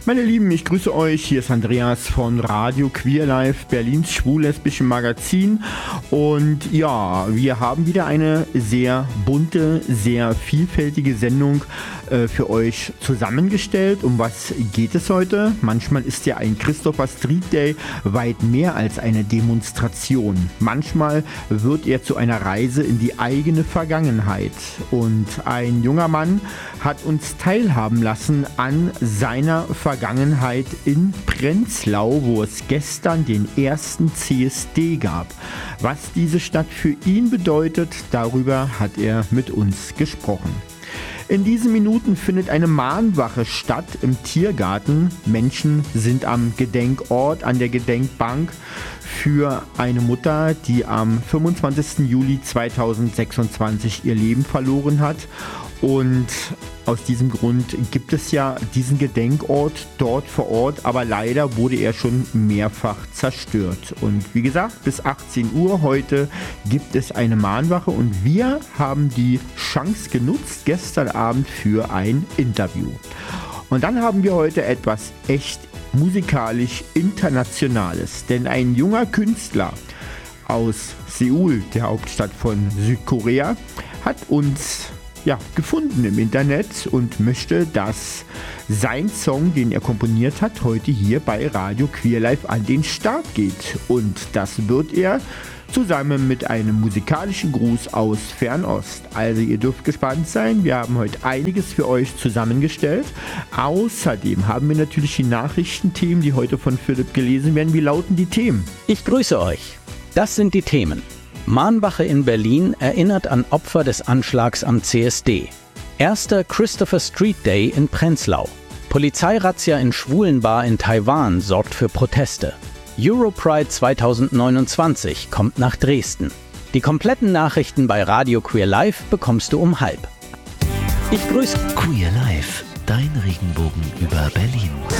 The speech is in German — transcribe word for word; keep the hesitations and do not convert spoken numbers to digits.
Meine Lieben, ich grüße euch. Hier ist Andreas von Radio Queer Life, Berlins schwul-lesbischen Magazin. Und ja, wir haben wieder eine sehr bunte, sehr vielfältige Sendung äh, für euch zusammengestellt. Um was geht es heute? Manchmal ist ja ein Christopher Street Day weit mehr als eine Demonstration. Manchmal wird er zu einer Reise in die eigene Vergangenheit. Und ein junger Mann hat uns teilhaben lassen an seiner Vergangenheit in Prenzlau, wo es gestern den ersten C S D gab. Was diese Stadt für ihn bedeutet, darüber hat er mit uns gesprochen. In diesen Minuten findet eine Mahnwache statt im Tiergarten. Menschen sind am Gedenkort, an der Gedenkbank für eine Mutter, die am fünfundzwanzigsten Juli zweitausendsechsundzwanzig ihr Leben verloren hat. Und aus diesem Grund gibt es ja diesen Gedenkort dort vor Ort, aber leider wurde er schon mehrfach zerstört. Und wie gesagt, bis achtzehn Uhr heute gibt es eine Mahnwache und wir haben die Chance genutzt gestern Abend für ein Interview. Und dann haben wir heute etwas echt musikalisch Internationales, denn ein junger Künstler aus Seoul, der Hauptstadt von Südkorea, hat uns ja, gefunden im Internet und möchte, dass sein Song, den er komponiert hat, heute hier bei Radio Queer Life an den Start geht. Und das wird er zusammen mit einem musikalischen Gruß aus Fernost. Also ihr dürft gespannt sein, wir haben heute einiges für euch zusammengestellt. Außerdem haben wir natürlich die Nachrichtenthemen, die heute von Philipp gelesen werden. Wie lauten die Themen? Ich grüße euch. Das sind die Themen. Mahnwache in Berlin erinnert an Opfer des Anschlags am C S D. Erster Christopher Street Day in Prenzlau. Polizeirazzia in Schwulenbar in Taiwan sorgt für Proteste. Europride zweitausendneunundzwanzig kommt nach Dresden. Die kompletten Nachrichten bei Radio Queer Life bekommst du um halb. Ich grüße Queer Life, dein Regenbogen über Berlin.